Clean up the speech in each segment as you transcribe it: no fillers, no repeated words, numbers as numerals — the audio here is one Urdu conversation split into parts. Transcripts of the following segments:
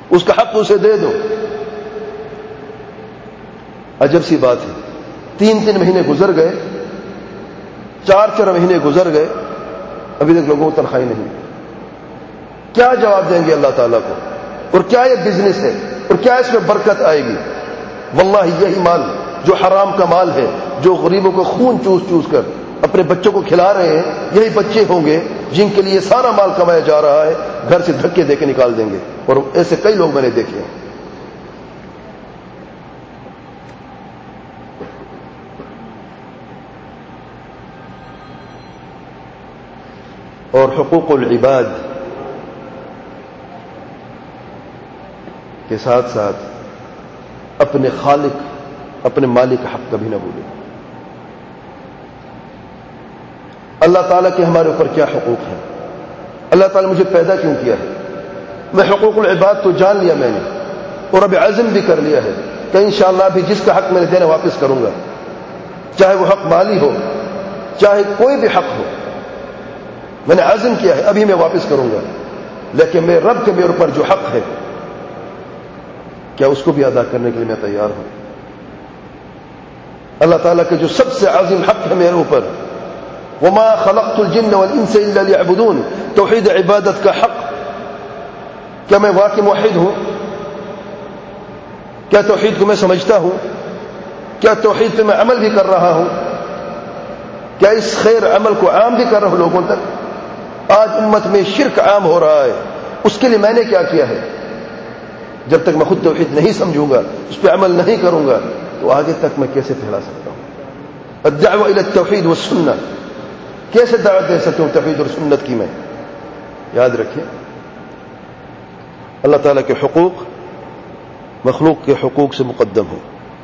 اس کا حق اسے دے دو. عجب سی بات ہے، 3 مہینے گزر گئے، 4 مہینے گزر گئے، ابھی تک لوگوں کو تنخواہ نہیں. کیا جواب دیں گے اللہ تعالیٰ کو؟ اور کیا یہ بزنس ہے؟ اور کیا اس میں برکت آئے گی؟ واللہ یہی مال جو حرام کا مال ہے، جو غریبوں کو خون چوس چوس کر اپنے بچوں کو کھلا رہے ہیں، یہی بچے ہوں گے جن کے لیے سارا مال کمایا جا رہا ہے، گھر سے دھکے دے کے نکال دیں گے. اور ایسے کئی لوگ میں نے دیکھے ہیں. اور حقوق العباد کے ساتھ ساتھ اپنے خالق، اپنے مالک کا حق کبھی نہ بھولیں. اللہ تعالیٰ کے ہمارے اوپر کیا حقوق ہیں؟ اللہ تعالیٰ نے مجھے پیدا کیوں کیا ہے؟ میں حقوق العباد تو جان لیا میں نے، اور اب عزم بھی کر لیا ہے کہ انشاءاللہ بھی جس کا حق میں نے دینا واپس کروں گا، چاہے وہ حق مالی ہو، چاہے کوئی بھی حق ہو. میں نے عزم کیا ہے ابھی میں واپس کروں گا. لیکن میرے رب کے میرے اوپر جو حق ہے، کیا اس کو بھی ادا کرنے کے لیے میں تیار ہوں؟ اللہ تعالیٰ کے جو سب سے عظیم حق ہے میرے اوپر، وما خلقت الجن والانس الا ليعبدون، توحید عبادت کا حق. کیا میں واقعی موحد ہوں؟ کیا توحید کو میں سمجھتا ہوں؟ کیا توحید پہ میں عمل بھی کر رہا ہوں؟ کیا اس خیر عمل کو عام بھی کر رہا ہوں لوگوں تک؟ آج امت میں شرک عام ہو رہا ہے، اس کے لیے میں نے کیا کیا ہے؟ جب تک میں خود توحید نہیں سمجھوں گا، اس پہ عمل نہیں کروں گا، تو آگے تک میں کیسے پھیلا سکتا ہوں؟ الدعوہ الی التوحید والسنہ، کیسے دعوت دے سکتا ہوں توحید اور سنت کی؟ میں یاد رکھیں، اللہ تعالیٰ کے حقوق مخلوق کے حقوق سے مقدم ہیں.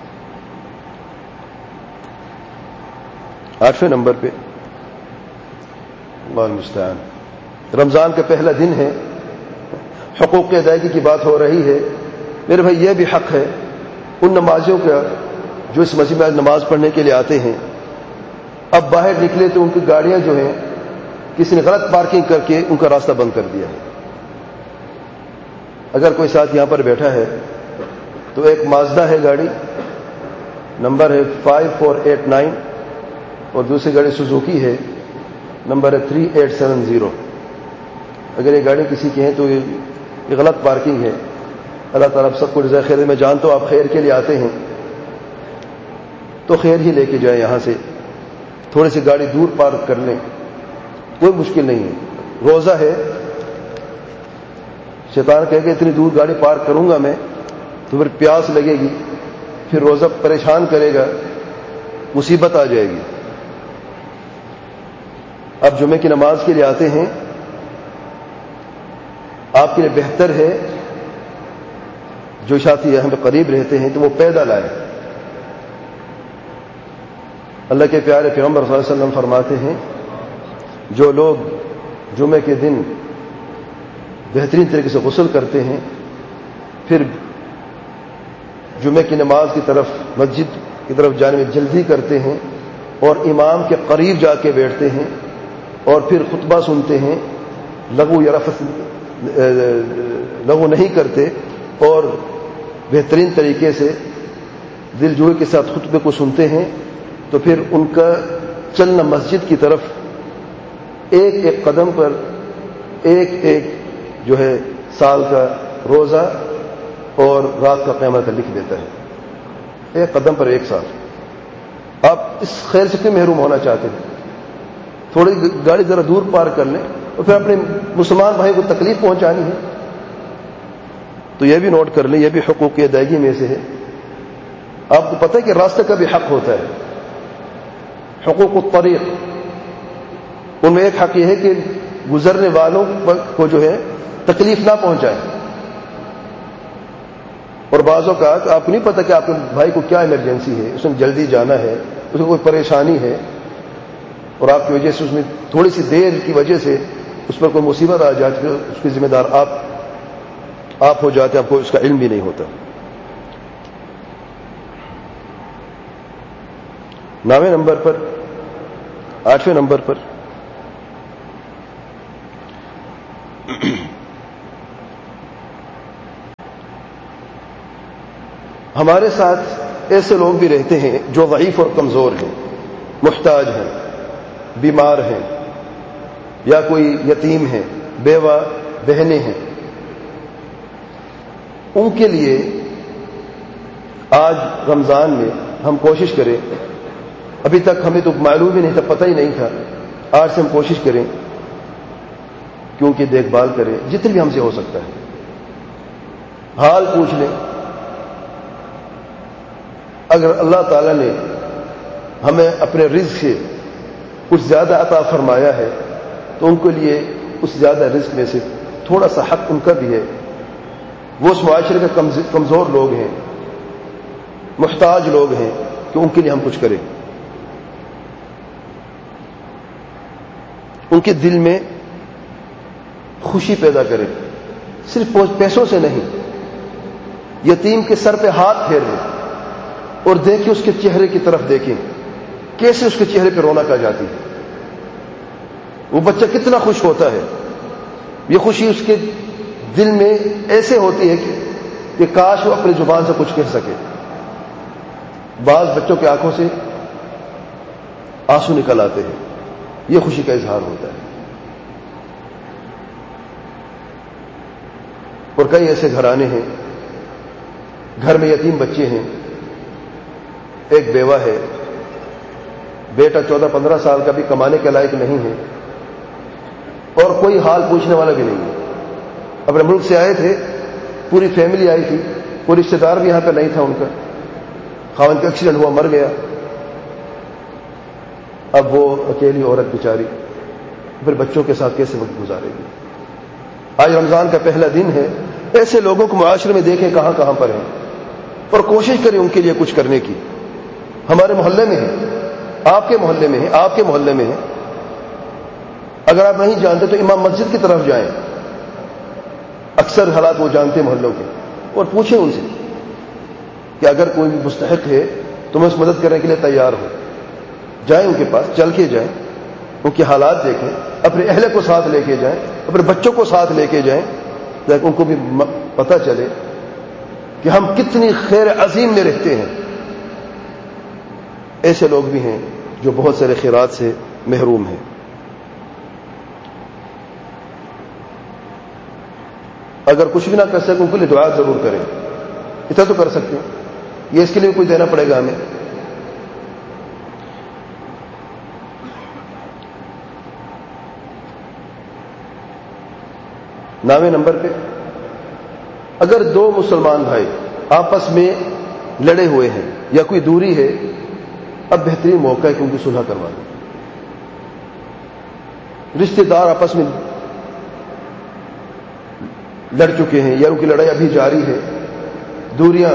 8ویں نمبر پہ اللہ المستعان، رمضان کا پہلا دن ہے، حقوق کی ادائیگی کی بات ہو رہی ہے. میرے بھائی یہ بھی حق ہے ان نمازیوں کا جو اس مسجد میں نماز پڑھنے کے لیے آتے ہیں، اب باہر نکلے تو ان کی گاڑیاں جو ہیں کسی نے غلط پارکنگ کر کے ان کا راستہ بند کر دیا ہے. اگر کوئی ساتھ یہاں پر بیٹھا ہے تو ایک مازدا ہے گاڑی، نمبر ہے 5489، اور دوسری گاڑی سوزوکی ہے، نمبر ہے 3870. اگر یہ گاڑی کسی کی ہے تو یہ غلط پارکنگ ہے. اللہ تعالیٰ آپ سب کو جزائے خیر. میں جانتا ہوں آپ خیر کے لیے آتے ہیں تو خیر ہی لے کے جائیں. یہاں سے تھوڑی سی گاڑی دور پارک کر لیں، کوئی مشکل نہیں ہے. روزہ ہے، شیطان کہے کہ اتنی دور گاڑی پارک کروں گا میں تو پھر پیاس لگے گی، پھر روزہ پریشان کرے گا، مصیبت آ جائے گی. اب جمعے کی نماز کے لیے آتے ہیں، آپ کے لیے بہتر ہے جو ساتھی یہاں پہ قریب رہتے ہیں تو وہ پیدل آئے. اللہ کے پیارے پیغمبر صلی اللہ علیہ وسلم فرماتے ہیں جو لوگ جمعے کے دن بہترین طریقے سے غسل کرتے ہیں، پھر جمعے کی نماز کی طرف مسجد کی طرف جانے میں جلدی کرتے ہیں اور امام کے قریب جا کے بیٹھتے ہیں اور پھر خطبہ سنتے ہیں، لغو یا رفث لغو نہیں کرتے اور بہترین طریقے سے دل جوئی کے ساتھ خطبے کو سنتے ہیں، تو پھر ان کا چلنا مسجد کی طرف ایک ایک قدم پر ایک ایک جو ہے سال کا روزہ اور رات کا قیامت لکھ دیتا ہے. ایک قدم پر ایک سال. آپ اس خیر سے کیوں محروم ہونا چاہتے ہیں؟ تھوڑی گاڑی ذرا دور پار کر لیں اور پھر اپنے مسلمان بھائی کو تکلیف پہنچانی ہے. تو یہ بھی نوٹ کر لیں، یہ بھی حقوق کی ادائیگی میں سے ہے. آپ کو پتہ ہے کہ راستے کا بھی حق ہوتا ہے. حقوق الطریق، ان میں ایک حق یہ ہے کہ گزرنے والوں کو جو ہے تکلیف نہ پہنچائے. اور بعض اوقات آپ کو نہیں پتہ کہ آپ کے بھائی کو کیا ایمرجنسی ہے، اس میں جلدی جانا ہے، اس کو کوئی پریشانی ہے، اور آپ کی وجہ سے اس میں تھوڑی سی دیر کی وجہ سے اس پر کوئی مصیبت آ جاتی ہے، اس کی ذمہ دار آپ ہو جاتے ہیں، آپ کو اس کا علم بھی نہیں ہوتا. 9ویں نمبر پر 8ویں نمبر پر ہمارے ساتھ ایسے لوگ بھی رہتے ہیں جو ضعیف اور کمزور ہیں، محتاج ہیں، بیمار ہیں، یا کوئی یتیم ہیں، بیوہ بہنیں ہیں. ان کے لیے آج رمضان میں ہم کوشش کریں، ابھی تک ہمیں تو معلوم ہی نہیں تھا، پتہ ہی نہیں تھا، آج سے ہم کوشش کریں کہ ان کی دیکھ بھال کریں جتنی بھی ہم سے ہو سکتا ہے. حال پوچھ لیں. اگر اللہ تعالیٰ نے ہمیں اپنے رزق سے کچھ زیادہ عطا فرمایا ہے تو ان کے لیے اس زیادہ رزق میں سے تھوڑا سا حق ان کا بھی ہے. وہ اس معاشرے کے کمزور لوگ ہیں، محتاج لوگ ہیں، کہ ان کے لیے ہم کچھ کریں. ان کے دل میں خوشی پیدا کریں، صرف پیسوں سے نہیں. یتیم کے سر پہ ہاتھ پھیر لیں اور دیکھیں، اس کے چہرے کی طرف دیکھیں کیسے اس کے چہرے پہ رونق آ جاتی ہے. وہ بچہ کتنا خوش ہوتا ہے. یہ خوشی اس کے دل میں ایسے ہوتی ہے کہ کاش وہ اپنی زبان سے کچھ کہہ سکے. بعض بچوں کی آنکھوں سے آنسو نکل آتے ہیں، یہ خوشی کا اظہار ہوتا ہے. اور کئی ایسے گھرانے ہیں، گھر میں یتیم بچے ہیں، ایک بیوہ ہے، بیٹا 14-15 سال کا بھی کمانے کے لائق نہیں ہے، اور کوئی حال پوچھنے والا بھی نہیں ہے. اپنے ملک سے آئے تھے، پوری فیملی آئی تھی، کوئی رشتہ دار بھی یہاں پہ نہیں تھا ان کا. خاوند کا ایکسیڈنٹ ہوا، مر گیا. اب وہ اکیلی عورت بیچاری پھر بچوں کے ساتھ کیسے وقت گزارے گی. آج رمضان کا پہلا دن ہے. ایسے لوگوں کو معاشرے میں دیکھیں کہاں کہاں پر ہیں، اور کوشش کریں ان کے لیے کچھ کرنے کی. ہمارے محلے میں ہے، آپ کے محلے میں ہے، آپ کے محلے میں ہے. اگر آپ نہیں جانتے تو امام مسجد کی طرف جائیں، اکثر حالات وہ جانتے ہیں محلوں کے، اور پوچھیں ان سے کہ اگر کوئی بھی مستحق ہے تو میں اس مدد کرنے کے لیے تیار ہوں. جائیں ان کے پاس، چل کے جائیں، ان کے حالات دیکھیں، اپنے اہل کو ساتھ لے کے جائیں، اپنے بچوں کو ساتھ لے کے جائیں، تاکہ ان کو بھی پتہ چلے کہ ہم کتنی خیر عظیم میں رہتے ہیں. ایسے لوگ بھی ہیں جو بہت سارے خیرات سے محروم ہیں. اگر کچھ بھی نہ کر سکیں ان کے لیے دعا ضرور کریں. اتنا تو کر سکتے ہیں، یہ اس کے لیے کچھ دینا پڑے گا ہمیں. نامے نمبر پہ اگر دو مسلمان بھائی آپس میں لڑے ہوئے ہیں یا کوئی دوری ہے، اب بہترین موقع ہے کہ ان کی صلح کروا دیں. رشتہ دار آپس میں لڑ چکے ہیں یا ان کی لڑائی ابھی جاری ہے، دوریاں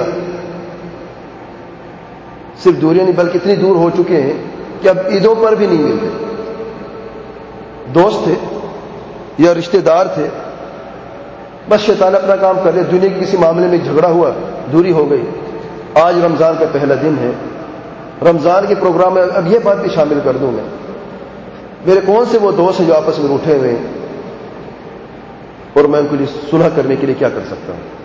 صرف دوریاں نہیں بلکہ اتنی دور ہو چکے ہیں کہ اب عیدوں پر بھی نہیں ملتے. دوست تھے یا رشتہ دار تھے، بس شیطان اپنا کام کر رہے، دنیا کے کسی معاملے میں جھگڑا ہوا، دوری ہو گئی. آج رمضان کا پہلا دن ہے، رمضان کے پروگرام میں اب یہ بات بھی شامل کر دوں میں، میرے کون سے وہ دوست ہیں جو آپس میں روٹھے ہوئے ہیں، اور میں ان کے لیے صلح کرنے کے لیے کیا کر سکتا ہوں.